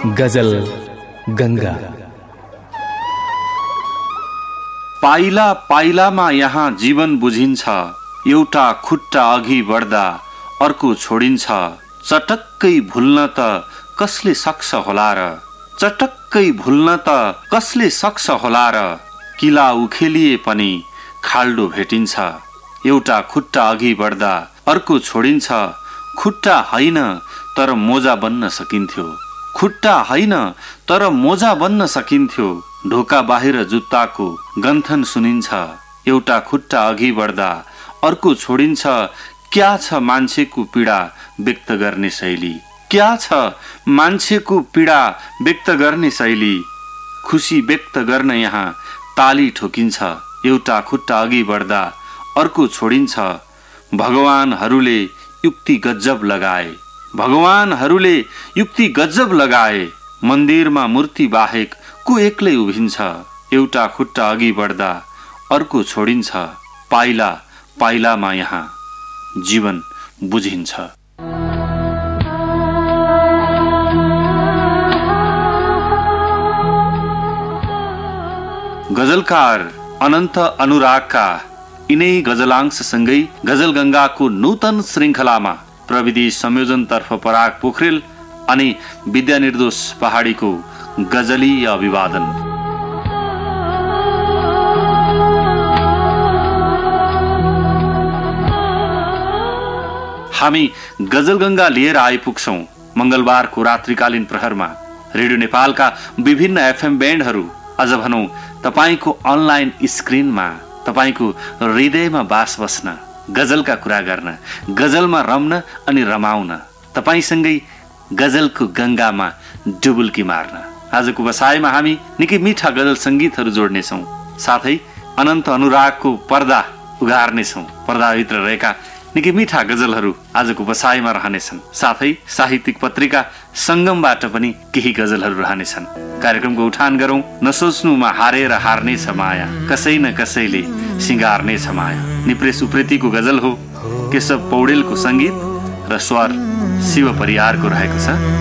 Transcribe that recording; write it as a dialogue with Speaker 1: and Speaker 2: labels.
Speaker 1: गजल गंगा।
Speaker 2: पाइला पाइलामा यहाँ जीवन बुझिन्छ, एउटा खुट्टा अघि बढ्दा अर्को छोडिन्छ। चटक्कै भुल्न त कसले सक्छ होला र, चटक्कै भुल्न त कसले सक्छ होला र। किला उखेलिए पनि खाल्डो भेटिन्छ, एउटा खुट्टा अघि बढ्दा अर्को छोडिन्छ। खुट्टा होइन तर मोजा बन्न सकिन्थ्यो, खुट्टा होइन तर मोजा बन्न सकिन्थ्यो। ढोका बाहिर जुत्ताको गन्थन सुनिन्छ, एउटा खुट्टा अघि बढ्दा अर्को छोडिन्छ। क्या छ मान्छेको पीडा व्यक्त गर्ने शैली, क्या छ मान्छेको पीडा व्यक्त गर्ने शैली। खुसी व्यक्त गर्न यहाँ ताली ठोकिन्छ, एउटा खुट्टा अघि बढ्दा अर्को छोडिन्छ। भगवानहरूले युक्ति गजब लगाए, भगवानहरूले युक्ति गजब लगाए। मन्दिरमा मूर्ति बाहेक को एक्लै उभिन्छ, एउटा खुट्टा अघि बढ्दा अर्को छोडिन्छ। पाइला पाइलामा यहाँ जीवन बुझिन्छ। गजलकार अनन्त अनुरागका यिनै गजलांशसँगै गजल गंगाको नूतन श्रृङ्खलामा प्रविधि संयोजनतर्फ पराग पोखरेल अनि विद्या निर्दोष पहाडीको गजलीय अभिवादन। हामी गजल गंगा लिएर आइपुग्छौं मंगलबारको रात्रिकालीन प्रहरमा। रेडियो नेपालका विभिन्न एफएम ब्यान्डहरू, अझ भनौं तपाईको अनलाइन स्क्रिनमा, तपाईको हृदयमा बास बस्न, गजलका कुरा गर्न, गजलमा रम्न अनि रमाउन, तपाईसँगै गजलको गंगामा डुबुल्की मार्न। आजको बसाइमा हामी निकै मिठा गजल संगीतहरू जोड्नेछौँ, साथै अनन्त अनुरागको पर्दा उघार्नेछौँ। पर्दाभित्र रहेका निकै मिठा गजलहरू आजको बसाइमा रहनेछन्, साथै साहित्यिक पत्रिका संगमबाट पनि केही गजलहरू रहनेछन्। कार्यक्रमको उठान गरौं। नसोच्नुमा हारेर हार्नेछ माया, कसै न कसैले सिंगार्नेछ माया। निप्रेस उप्रेतीको गजल हो, केशव पौडेलको संगीत र स्वर शिव परियारको रहेको छ।